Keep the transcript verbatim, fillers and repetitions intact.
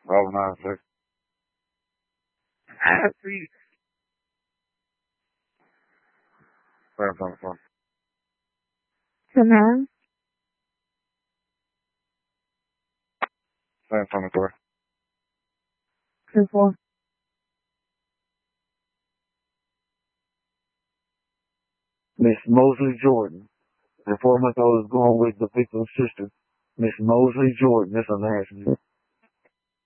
Oh, nine six. Happy. Seven twenty four. Hello? Seven twenty three. Two four. Miss Mosley Jordan. The four month old is going with the victim's sister, Miss Mosley Jordan. That's her last name.